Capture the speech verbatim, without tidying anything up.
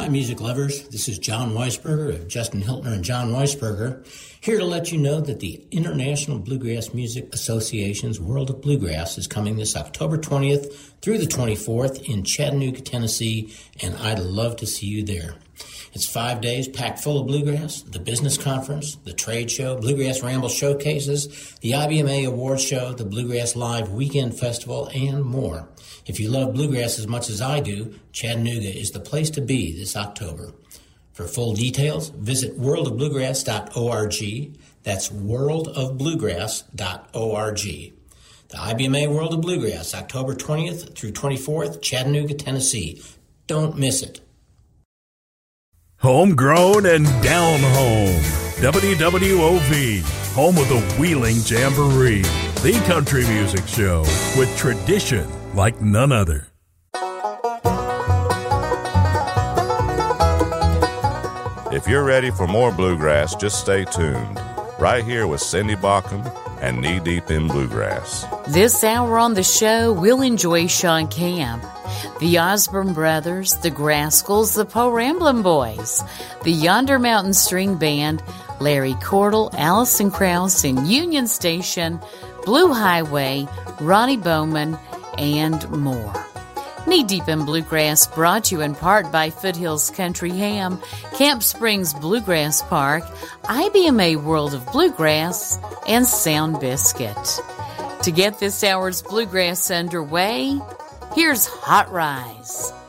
music lovers. This is John Weisberger of Justin Hiltner and John Weisberger, here to let you know that the International Bluegrass Music Association's World of Bluegrass is coming this October twentieth through the twenty-fourth in Chattanooga, Tennessee, and I'd love to see you there. It's five days packed full of bluegrass, the business conference, the trade show, Bluegrass Ramble showcases, the I B M A Awards show, the Bluegrass Live Weekend Festival, and more. If you love bluegrass as much as I do, Chattanooga is the place to be this October. For full details, visit world of bluegrass dot org. That's world of bluegrass dot org. The I B M A World of Bluegrass, October twentieth through twenty-fourth, Chattanooga, Tennessee. Don't miss it. Homegrown and down home. W W O V, home of the Wheeling Jamboree, the country music show with tradition like none other. If you're ready for more bluegrass, just stay tuned. Right here with Cindy Bauckham and Knee Deep in Bluegrass. This hour on the show, we'll enjoy Sean Camp, the Osborne Brothers, the Grascals, the Poe Ramblin' Boys, the Yonder Mountain String Band, Larry Cordell, Allison Krauss and Union Station, Blue Highway, Ronnie Bowman, and more. Knee Deep in Bluegrass brought to you in part by Foothills Country Ham, Camp Springs Bluegrass Park, I B M A World of Bluegrass, and Sound Biscuit. To get this hour's bluegrass underway, here's Hot Rise.